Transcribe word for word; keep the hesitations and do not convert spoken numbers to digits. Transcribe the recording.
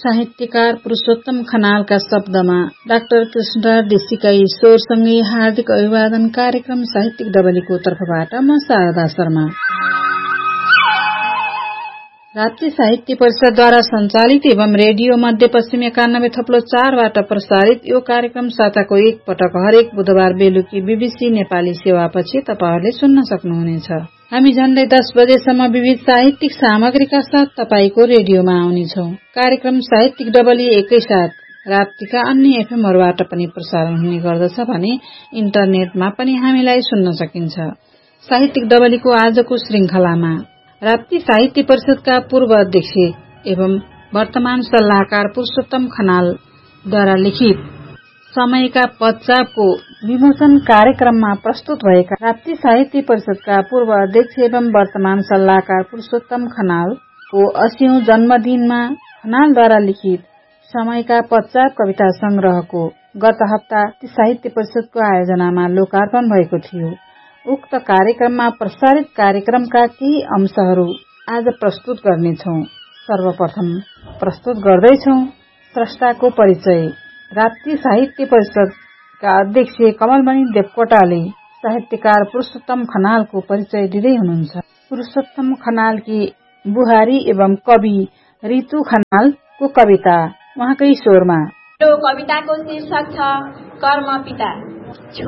साहित्यकार पुरुषोत्तम खनालका शब्दमा डाक्टर कृष्ण देशीका ईश्वरसँगै हार्दिक अभिवादन। कार्यक्रम साहित्यिक डबलीको तर्फबाट म शारदा शर्मा। राष्ट्रिय साहित्य परिषदद्वारा सञ्चालित एवं रेडियो मध्यपश्चिम एकानब्बे थप्लो चारबाट प्रसारित यो कार्यक्रम साताको एक पटक हरेक बुधबार बेलुकी बीबीसी नेपाली सेवापछि तपाईहरुले सुन्न सक्नुहुनेछ। हामी झण्डै दस बजेसम्म विविध साहित्यिक सामग्रीका साथ तपाईको रेडियोमा आउनेछौं। कार्यक्रम साहित्यिक डबली एकैसाथ राप्तीका अन्य एफएमहरुबाट पनि प्रसारण हुने गर्दछ भने इन्टरनेटमा पनि हामीलाई सुन्न सकिन्छ। साहित्यिक डबलीको आजको श्रृंखलामा राप्ती साहित्य परिषदका पूर्व अध्यक्ष एवं वर्तमान सल्लाहकार पुरुषोत्तम खनालद्वारा लिखित समयका पश्चातको विमोचन कार्यक्रममा प्रस्तुत भएका राप्ती साहित्य परिषदका पूर्व अध्यक्ष एवं वर्तमान सल्लाहकार पुरुषोत्तम खनालको अस्सीऔं जन्मदिनमा खनालद्वारा लिखित समयका पश्चात कविता संग्रहको गत हप्ता साहित्य परिषदको आयोजनामा लोकार्पण भएको थियो। उक्त कार्यक्रममा प्रसारित कार्यक्रमका केही अंशहरू आज प्रस्तुत गर्नेछौं। सर्वप्रथम प्रस्तुत गर्दैछौं स्रष्टाको परिचय। राप्ती साहित्य परिषदका अध्यक्ष कमलमणि देवकोटाले साहित्यकार पुरुषोत्तम खनालको परिचय दिँदै हुनुहुन्छ। पुरुषोत्तम खनालकी बुहारी एवं कवि रितु खनालको कविता उहाँकै स्वरमा। कविताको शीर्षक छ कर्म पिता।